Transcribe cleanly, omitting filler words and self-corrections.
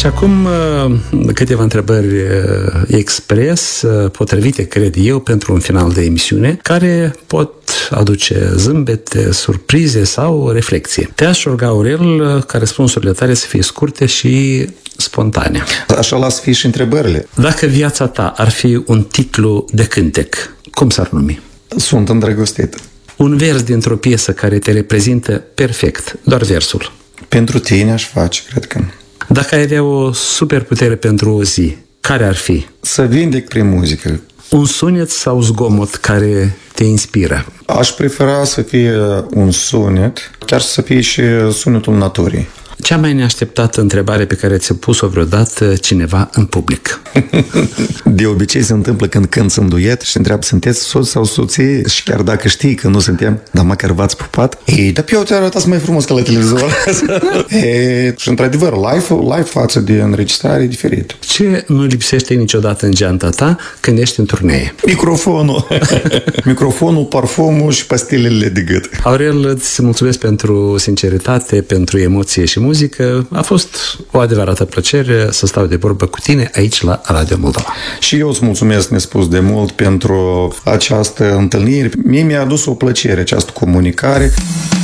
Și acum câteva întrebări expres, potrivite, cred eu, pentru un final de emisiune, care pot aduce zâmbete, surprize sau reflexie. Te-aș ruga, Aurel, ca răspunsurile tale să fie scurte și spontane. Așa las fi și întrebările. Dacă viața ta ar fi un titlu de cântec, cum s-ar numi? Sunt îndrăgostit. Un vers dintr-o piesă care te reprezintă perfect, doar versul. Pentru tine aș face, cred că. Dacă ai avea o superputere pentru o zi, care ar fi? Să vindec prin muzică. Un sunet sau zgomot care te inspiră? Aș prefera să fie un sunet, chiar să fie și sunetul naturii. Cea mai neașteptată întrebare pe care ți-a pus-o vreodată cineva în public? De obicei se întâmplă când cânti în duet și întreabă, sunteți soț sau soție? Și chiar dacă știi că nu suntem, dar măcar v-ați pupat? Ei, dar pe eu te arătați mai frumos ca la televizor. Și într-adevăr, live față de înregistrare e diferit. Ce nu lipsește niciodată în geanta ta când ești în turnee? Microfonul. Microfonul, parfumul și pastilele de gât. Aurel, îți mulțumesc pentru sinceritate, pentru emoție și muzică. A fost o adevărată plăcere să stau de vorbă cu tine aici la Radio Moldova. Și eu îți mulțumesc nespus de mult pentru această întâlnire. Mie mi-a adus o plăcere această comunicare.